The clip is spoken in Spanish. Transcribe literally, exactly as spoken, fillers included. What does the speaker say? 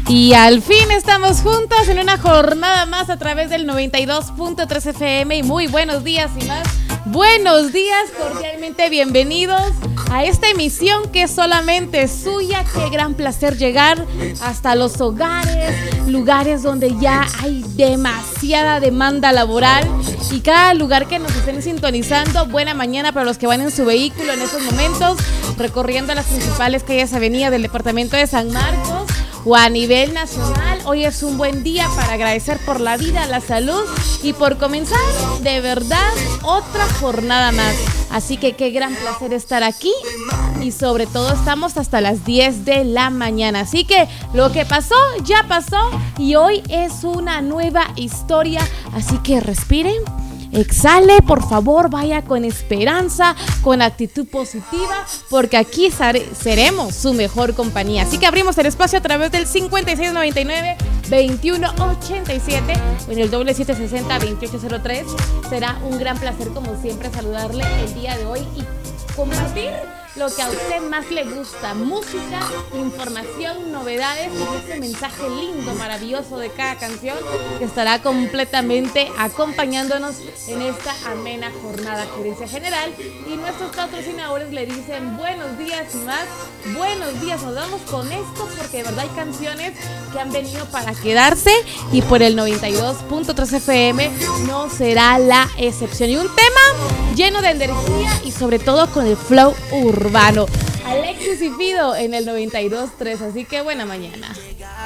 Y al fin estamos juntos en una jornada más a través del noventa y dos punto tres F M. Y muy buenos días y más. Buenos días, cordialmente bienvenidos a esta emisión que es solamente suya. Qué gran placer llegar hasta los hogares, lugares donde ya hay demasiada demanda laboral. Y cada lugar que nos estén sintonizando, buena mañana para los que van en su vehículo en estos momentos, recorriendo las principales calles avenidas del departamento de San Marcos o a nivel nacional. Hoy es un buen día para agradecer por la vida, la salud y por comenzar de verdad otra jornada más. Así que qué gran placer estar aquí y sobre todo estamos hasta las diez de la mañana. Así que lo que pasó ya pasó y hoy es una nueva historia. Así que respiren. Exhale, por favor, vaya con esperanza, con actitud positiva, porque aquí seremos su mejor compañía. Así que abrimos el espacio a través del cincuenta y seis noventa y nueve, veintiuno ochenta y siete o en el doble siete sesenta, veintiocho cero tres. Será un gran placer, como siempre, saludarle el día de hoy y compartir lo que a usted más le gusta: música, información, novedades y ese mensaje lindo, maravilloso de cada canción que estará completamente acompañándonos en esta amena jornada. Gerencia General y nuestros patrocinadores le dicen buenos días y más. Buenos días, nos vamos con esto porque de verdad hay canciones que han venido para quedarse y por el noventa y dos punto tres F M no será la excepción. Y un tema lleno de energía y sobre todo con el flow urbano. Alexis y Fido en el noventa y dos punto tres, así que buena mañana.